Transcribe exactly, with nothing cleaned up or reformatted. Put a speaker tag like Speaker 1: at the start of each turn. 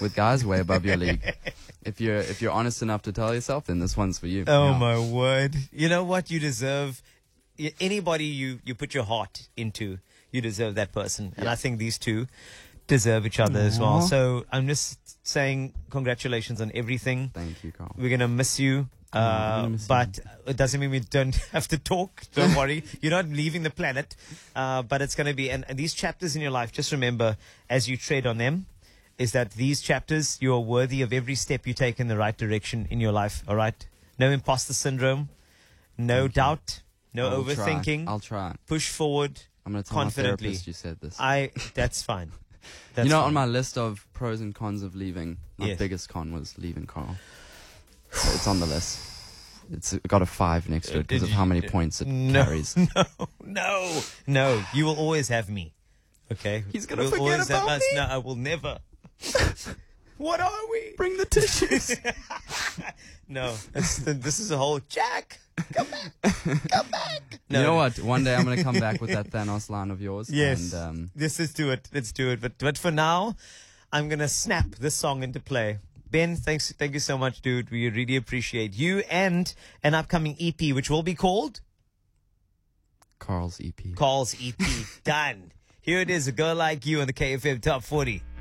Speaker 1: with guys way above your league. If you're if you're honest enough to tell yourself, then this one's for you.
Speaker 2: Oh,
Speaker 1: Yeah.
Speaker 2: my word. You know what? You deserve y- anybody you, you put your heart into, you deserve that person. And I think these two deserve each other as well.
Speaker 1: Aw.
Speaker 2: So I'm just saying congratulations on everything.
Speaker 1: Thank you, Carl.
Speaker 2: We're going to miss you.
Speaker 1: I'm
Speaker 2: Uh,
Speaker 1: gonna miss
Speaker 2: but it doesn't mean we don't have to talk. Don't worry. You're not leaving the planet. Uh, but it's going to be, and, and these chapters in your life, just remember as you tread on them, is that these chapters, you are worthy of every step you take in the right direction in your life. All right. No imposter syndrome, no
Speaker 1: Thank you.
Speaker 2: doubt, no
Speaker 1: I'll
Speaker 2: overthinking.
Speaker 1: Try. I'll try.
Speaker 2: Push forward.
Speaker 1: I'm going to tell my
Speaker 2: Confidently.
Speaker 1: therapist you said this.
Speaker 2: I, that's fine. That's
Speaker 1: you know,
Speaker 2: fine.
Speaker 1: on my list of pros and cons of leaving, my
Speaker 2: Yes.
Speaker 1: biggest con was leaving Carl. So it's on the list. It's got a five next to it because of how many points it
Speaker 2: no,
Speaker 1: carries.
Speaker 2: No, no, no. You will always have me. Okay?
Speaker 1: He's gonna
Speaker 2: You'll
Speaker 1: forget
Speaker 2: always have
Speaker 1: about
Speaker 2: us.
Speaker 1: me?
Speaker 2: No, I will never. What are we?
Speaker 1: Bring the tissues.
Speaker 2: No, it's, this is a whole Jack. Come back. Come back. No,
Speaker 1: you know
Speaker 2: no.
Speaker 1: what? One day I'm going to come back with that Thanos line of yours.
Speaker 2: Yes.
Speaker 1: And, um,
Speaker 2: Yes, let's do it. Let's do it. But but for now, I'm gonna snap this song into play. Ben, thanks, thank you so much, dude. We really appreciate you and an upcoming E P, which will be called
Speaker 1: Carl's E P.
Speaker 2: Carl's E P. Done. Here it is, A Girl Like You on the K F M Top forty.